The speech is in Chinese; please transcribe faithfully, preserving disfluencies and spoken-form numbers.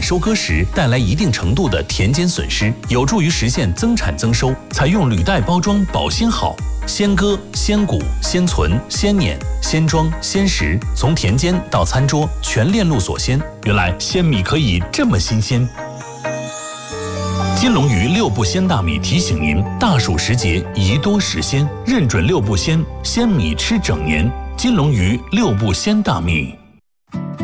收割时带来一定程度的田间损失，有助于实现增产增收。采用履带包装保鲜好，鲜割、鲜谷、鲜存、鲜碾、鲜装、鲜食，从田间到餐桌，全链路锁鲜。原来鲜米可以这么新鲜。金龙鱼六步鲜大米提醒您：大暑时节宜多食鲜，认准六步鲜，鲜米吃整年。金龙鱼六步鲜大米。